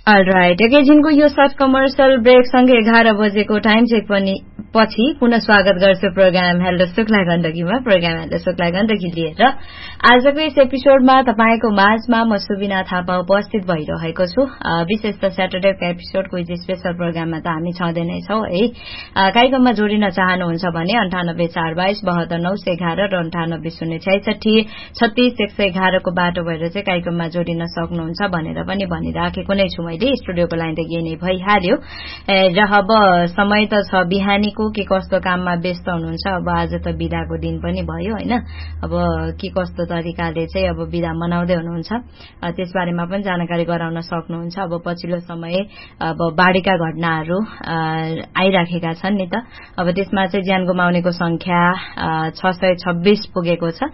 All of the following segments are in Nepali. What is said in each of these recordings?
अलराइट, एकैछिनको यो सर्ट कमर्सियल ब्रेक सँगै 11 बजेको टाइम चेक पनि पछि पुनः स्वागत गर्छु programme hello Shukla गण्डकीमा। Programme hello Shukla Gandaki लिएर आजको यस एपिसोडमा तपाईको माझमा म सुबिना थापा उपस्थित भइरहेको छु। विशेष त स्याटरडेको एपिसोडको स्पेशल प्रोग्राममा त हामी छँदै नै छौं है। कार्यक्रममा जोडिन चाहनुहुन्छ भने 9842 72911 र 9806 36111 को बाटो भएर चाहिँ कार्यक्रममा जोडिन सक्नुहुन्छ भनेर पनि भनिराखेको नै छु मैले। स्टुडियोको लाइन त यही नै भइहाल्यो र अब समय त छ बिहानीको के कस्तो काममा व्यस्त हुनुहुन्छ। अब आज त बिदाको दिन पनि भयो हैन, अब के कस्तो तरिकाले चाहिँ अब बिदा मनाउँदै हुनुहुन्छ त्यसबारेमा पनि जानकारी गराउन सक्नुहुन्छ। अब पछिल्लो समय अब बाढीका घटनाहरू आइराखेका छन् नि त, अब त्यसमा चाहिँ ज्यान गुमाउनेको संख्या 626 पुगेको छ।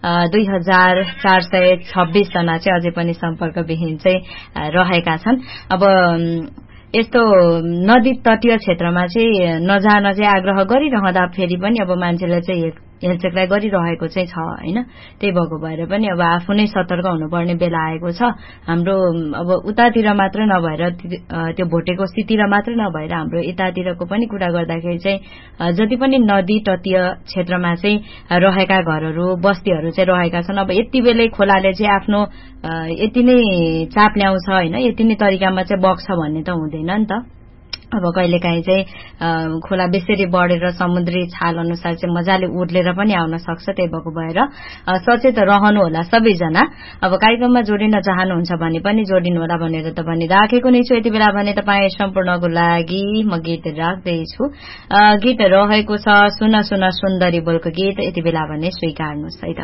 2426 जना चाहिँ अझै पनि सम्पर्कविहीन चाहिँ रहेका छन्। अब यस्तो नदी तटीय क्षेत्रमा चाहिँ नजान चाहिँ आग्रह गरिरहँदा फेरि पनि अब मान्छेले चाहिँ हेलचेक्राइ गरिरहेको चाहिँ छ हैन। त्यही भएको भएर पनि अब आफू नै सतर्क हुनुपर्ने बेला आएको छ। हाम्रो अब उतातिर मात्र नभएर त्यो भोटेको स्थितिर मात्र नभएर हाम्रो यतातिरको पनि कुरा गर्दाखेरि चाहिँ जति पनि नदी तटीय क्षेत्रमा चाहिँ रहेका घरहरू बस्तीहरू चाहिँ रहेका छन्। अब यति बेलै खोलाले चाहिँ आफ्नो यति नै चाप ल्याउँछ हैन, यति नै तरिकामा चाहिँ बग्छ भन्ने त हुँदैन नि त। अब कहिलेकाहीँ चाहिँ खोला बेसरी बढेर समुद्री छाल अनुसार चाहिँ मजाले उर्लेर पनि आउन सक्छ। त्यही भएको भएर सचेत रहनु होला सबैजना। अब कार्यक्रममा जोडिन चाहनुहुन्छ भने पनि जोडिनु होला भनेर त भनिराखेको नै छु। यति बेला भने तपाईँ सम्पूर्णको लागि म गीत राख्दैछु। गीत रहेको छ सुन सुन सुन्दरी बोलको गीत। यति बेला भने स्वीकार्नुहोस् है त।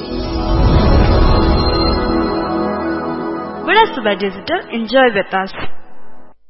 बडा सुबा डिजिटल, enjoy with us.